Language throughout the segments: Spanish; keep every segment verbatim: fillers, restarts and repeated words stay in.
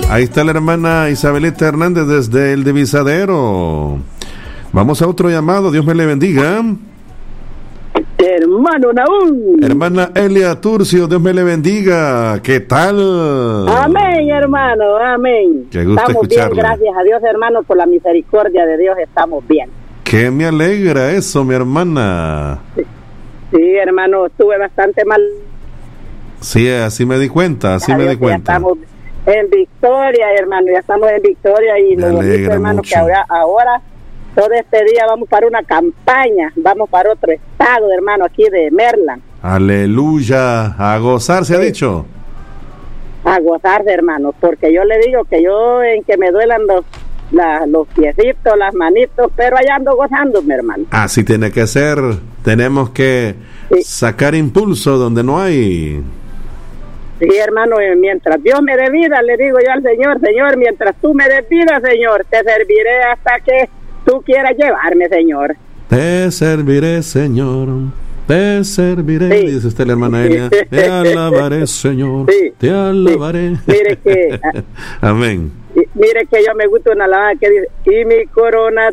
Ahí está la hermana Isabelita Hernández desde el Divisadero. Vamos a otro llamado, Dios me le bendiga. Hermano Naúm. Hermana Elia Turcio, Dios me le bendiga. ¿Qué tal? Amén, hermano, amén. Qué gusto estamos escucharle. bien, gracias a Dios, hermano, por la misericordia de Dios estamos bien. Que me alegra eso, mi hermana. Sí, sí, hermano, estuve bastante mal. Sí, así me di cuenta, así Adiós, me di cuenta. Ya estamos en victoria, hermano, ya estamos en victoria y me lo bonito, hermano, mucho. que ahora, ahora todo este día vamos para una campaña, vamos para otro estado, hermano, aquí de Maryland. Aleluya, a gozar se ha dicho. A gozarse, hermano, porque yo le digo que yo en que me duelan los, la, los piecitos, las manitos, pero allá ando gozando, mi hermano. Así tiene que ser, tenemos que sí. sacar impulso donde no hay. Sí, hermano, mientras Dios me dé vida, le digo yo al Señor, Señor, mientras tú me des vida, Señor, te serviré hasta que tú quieras llevarme, Señor. Te serviré, Señor, te serviré, sí. Dice usted la hermana Elia, te alabaré, Señor, sí. te alabaré. Sí. Mire que... Amén. Mire que yo me gusta una alabanza que dice, y mi corona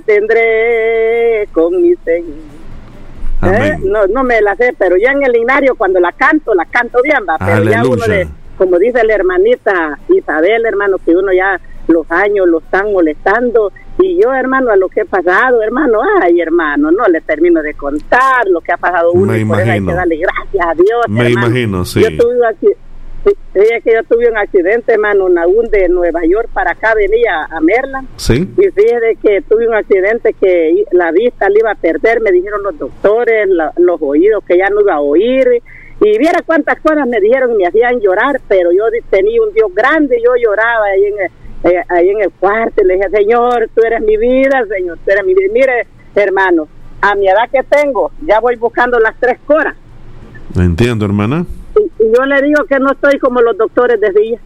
tendré con mi Señor. ¿Eh? No, no me la sé, pero ya en el himnario cuando la canto, la canto bien, va, pero Aleluya. Ya uno de, como dice la hermanita Isabel, hermano, que uno ya los años lo están molestando, y yo, hermano, a lo que he pasado, hermano, ay, hermano, no le termino de contar lo que ha pasado uno, me y por eso hay que darle gracias a Dios, me hermano. imagino, sí. Yo tuve aquí, sí, es que yo tuve un accidente, hermano, aún de Nueva York para acá venía a Maryland. Sí. Y fíjate que tuve un accidente que la vista le iba a perder, me dijeron los doctores, la, los oídos que ya no iba a oír. Y viera cuántas cosas me dijeron y me hacían llorar, pero yo tenía un Dios grande, yo lloraba ahí en el, eh, ahí en el cuarto y le dije, Señor, tú eres mi vida, Señor, tú eres mi vida. Mire, hermano, a mi edad que tengo, ya voy buscando las tres coras. Entiendo, hermana. Y, y yo le digo que no estoy como los doctores decían.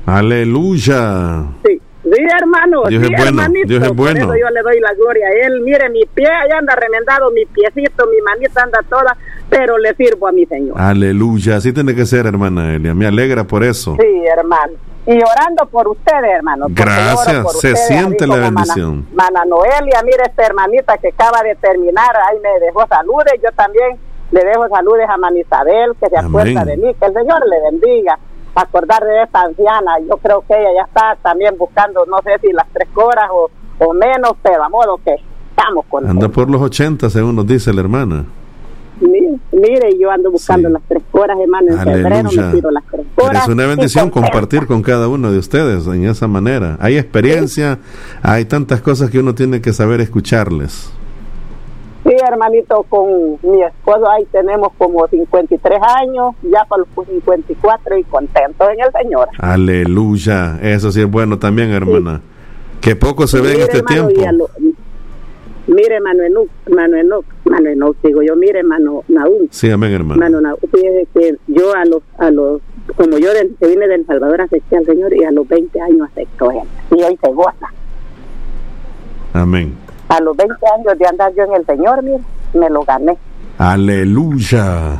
Aleluya. Sí, sí, hermano. Dios sí, es bueno, hermanito. Dios es bueno. Por eso yo le doy la gloria a Él. Mire, mi pie allá anda remendado, mi piecito, mi manita anda toda, pero le sirvo a mi Señor. Aleluya, así tiene que ser, hermana Elia. Me alegra por eso. Sí, hermano. Y orando por ustedes, hermano. Gracias, por se ustedes, siente la bendición. Mana, mana Noelia, mire esta hermanita que acaba de terminar, ahí me dejó saludes, yo también le dejo saludes a Mana Isabel, que se Amén. Acuerda de mí, que el Señor le bendiga. Acordar de esta anciana, yo creo que ella ya está también buscando, no sé si las tres horas o, o menos, pero a modo que estamos con anda él. por los ochenta, según nos dice la hermana. Mire, mire, yo ando buscando sí. las tres horas, hermano, en Aleluya. febrero me tiro las tres horas. Es una bendición compartir con cada uno de ustedes en esa manera. Hay experiencia, sí. hay tantas cosas que uno tiene que saber escucharles. Sí, hermanito, con mi esposo ahí tenemos como cincuenta y tres años, ya para los cincuenta y cuatro y contentos en el Señor. Aleluya, eso sí es bueno también, hermana. Sí. Que poco se ve en este hermano, tiempo. Lo, mire, mano Enoch, mano Enoch, mano Enoch, digo yo, mire, mano Naúm. Sí, amén, hermano. Mano Naúm, fíjese que yo a los, a los, como yo de, que vine de El Salvador acepté al Señor y a los veinte años aceptó Él. Y hoy se goza. Amén. A los veinte años de andar yo en el Señor, mire, me lo gané. Aleluya.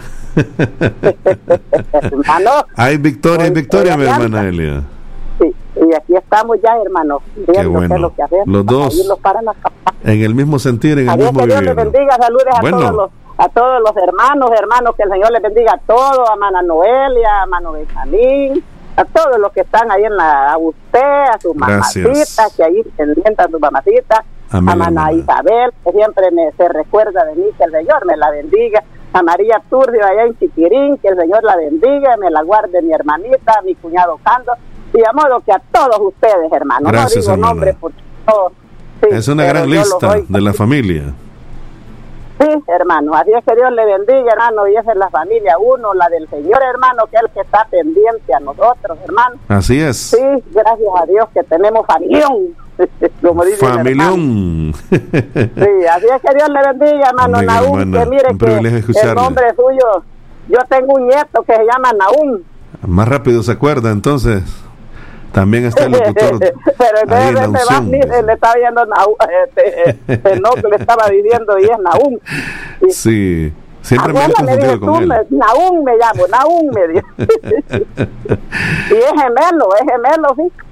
Hermano, hay victoria, hay victoria, mi hermana Elia. Sí, y aquí estamos ya, hermano, viendo qué bueno. qué es lo que hacemos. Los dos para la en el mismo sentir, en el Adiós, mismo que Dios vivir. les bendiga, saludes bueno. a todos los a todos los hermanos, hermanos, que el Señor les bendiga a todos, a Mana Noelia, a Mano Benjamín, a todos los que están ahí en la, a usted, a sus mamacitas, que ahí pendientes a sus mamacitas, amén, a Mana Isabel, que siempre me se recuerda de mí, que el Señor me la bendiga, a María Turdio allá en Chiquirín, que el Señor la bendiga, me la guarde mi hermanita, mi cuñado Cando, y a modo que a todos ustedes, hermanos, gracias, no digo hermana. Nombre porque todos, sí, es una gran lista de la familia. Sí, hermano, así es que Dios le bendiga, hermano, y esa es la familia uno, la del Señor, hermano, que es el que está pendiente a nosotros, hermano. Así es. Sí, gracias a Dios que tenemos familión, como dice familión. Sí, así es que Dios le bendiga, hermano. Amén, Naúm, hermana, que mire que el nombre suyo, yo tengo un nieto que se llama Naúm. Más rápido se acuerda, entonces. También está el locutor. Pero en vez de se le estaba viendo Naúm, este, no, que le estaba diciendo y es Naúm. Y, sí, siempre me he confundido con él. Me, Naúm me llamo, Naúm me dio. Y es gemelo, es gemelo, sí.